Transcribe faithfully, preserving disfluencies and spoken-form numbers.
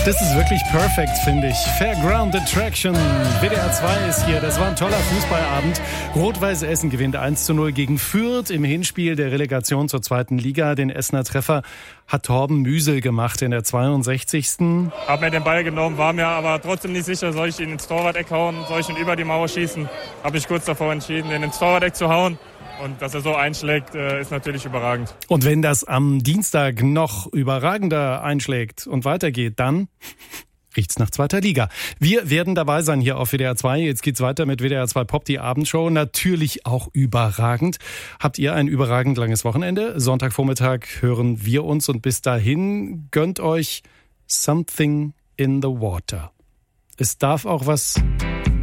Das ist wirklich perfekt, finde ich. Fairground Attraction. W D R zwei ist hier. Das war ein toller Fußballabend. Rot-Weiß Essen gewinnt eins zu null gegen Fürth im Hinspiel der Relegation zur zweiten Liga. Den Essener Treffer hat Torben Müsel gemacht in der zweiundsechzigsten Hab mir den Ball genommen, war mir aber trotzdem nicht sicher, soll ich ihn ins Torwart-Eck hauen, soll ich ihn über die Mauer schießen. Habe ich kurz davor entschieden, ihn ins Torwart-Eck zu hauen. Und dass er so einschlägt, ist natürlich überragend. Und wenn das am Dienstag noch überragender einschlägt und weitergeht, dann riecht's nach zweiter Liga. Wir werden dabei sein hier auf W D R zwei. Jetzt geht's weiter mit W D R zwei Pop, die Abendshow. Natürlich auch überragend. Habt ihr ein überragend langes Wochenende? Sonntagvormittag hören wir uns und bis dahin gönnt euch Something in the Water. Es darf auch was